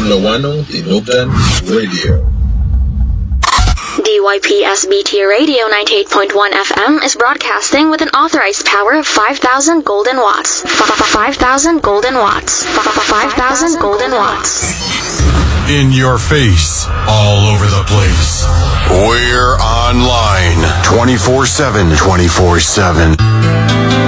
Lawano Tinugdan Radio. DYPSBT Radio 98.1 FM is broadcasting with an authorized power of 5,000 golden watts. 5,000 golden watts. 5,000 golden watts. In your face, all over the place. We're online 24/7.